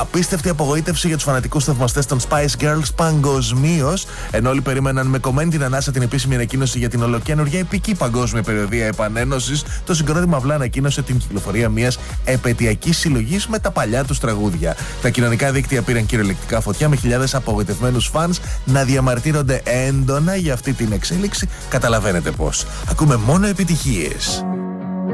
Απίστευτη απογοήτευση για τους φανατικούς θαυμαστές των Spice Girls παγκοσμίως. Ενώ όλοι περίμεναν με κομμένη την ανάσα την επίσημη ανακοίνωση για την ολοκαίνουργια επική παγκόσμια περιοδία επανένωσης, το συγκρότημα απλά ανακοίνωσε την κυκλοφορία μιας επαιτειακής συλλογής με τα παλιά τους τραγούδια. Τα κοινωνικά δίκτυα πήραν κυριολεκτικά φωτιά, με χιλιάδες απογοητευμένους φανς να διαμαρτύρονται έντονα για αυτή την εξέλιξη. Καταλαβαίνετε πώς. Ακούμε μόνο επιτυχίες.